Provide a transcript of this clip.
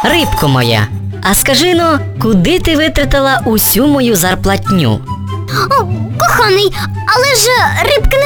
Рибко моя, а скажи но, куди ти витратила усю мою зарплатню? О, коханий, але ж рибки